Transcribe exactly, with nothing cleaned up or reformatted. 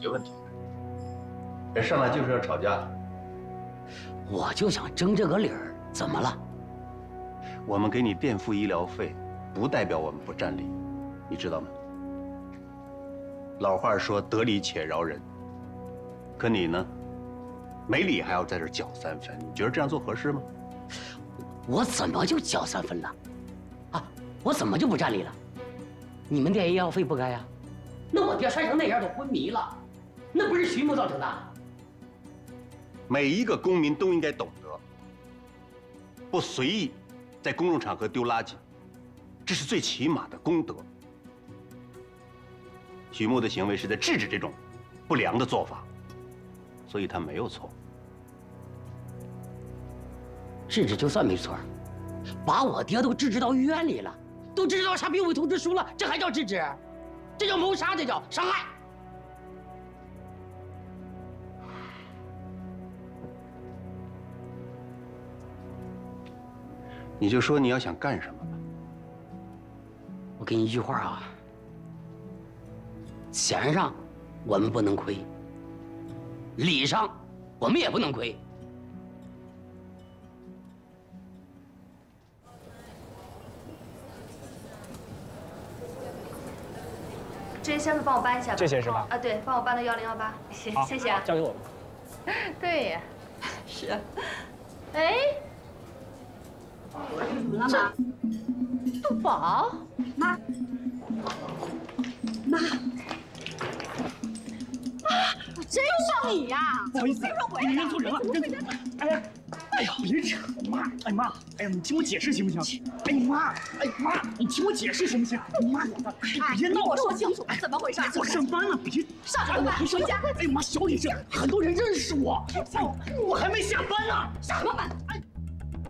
决问题。这上来就是要吵架。 我就想争这个理儿，怎么了？ 我们给你垫付医疗费，不代表我们不占理，你知道吗？老话说得理且饶人，可你呢，没理还要在这搅三分，你觉得这样做合适吗？ 我怎么就搅三分了？啊，我怎么就不占理了？你们垫医药费不该呀？那我爹摔成那样都昏迷了，那不是徐某造成的？ 每一个公民都应该懂得，不随意在公众场合丢垃圾，这是最起码的公德。许木的行为是在制止这种不良的做法，所以他没有错。 制止就算没错，把我爹都制止到医院里了，都制止到下病危通知书了，这还叫制止？这叫谋杀，这叫伤害。 你就说你要想干什么吧。 我给你一句话啊，钱上我们不能亏，理上我们也不能亏。 这些箱子帮我搬一下吧。 这些是吧？ 啊，对，帮我搬到幺零幺八。谢谢谢啊。 交给我吧。 对呀，是啊。哎， 怎么了妈？ 杜宝， 妈，妈，妈，真是你呀！ 不好意思，你认错人了，认错人了。哎，哎呀，别扯，妈，哎妈，哎呀，你听我解释行不行？哎妈，哎妈，你听我解释行不行？妈，别闹， 我说清楚，怎么回事？ 我上班呢，别上什么班？回家。 哎妈，小李这很多人认识我，我还没下班呢。 什么班？ 哎。